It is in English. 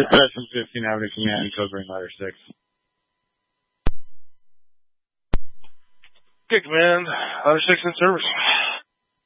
Depression 15 Avenue, Command, code ring letter 6. Okay, Command, letter 6 in service.